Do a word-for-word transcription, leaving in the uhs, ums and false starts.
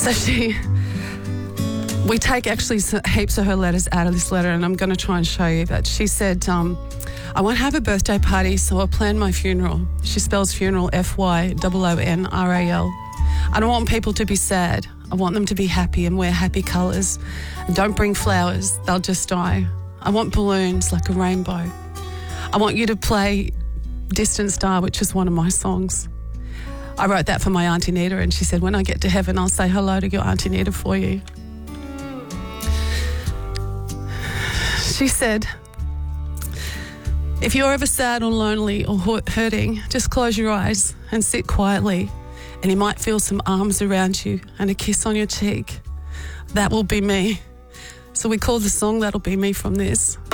So she, we take actually heaps of her letters out of this letter, and I'm going to try and show you. But she said, um, I won't have a birthday party, so I'll plan my funeral. She spells funeral F Y O O N R A L. I don't want people to be sad. I want them to be happy and wear happy colours. And don't bring flowers, they'll just die. I want balloons like a rainbow. I want you to play Distant Star, which is one of my songs. I wrote that for my Auntie Nita, and she said, when I get to heaven, I'll say hello to your Auntie Nita for you. She said, if you're ever sad or lonely or hurting, just close your eyes and sit quietly, and you might feel some arms around you and a kiss on your cheek. That will be me. So we call the song That'll Be Me from this.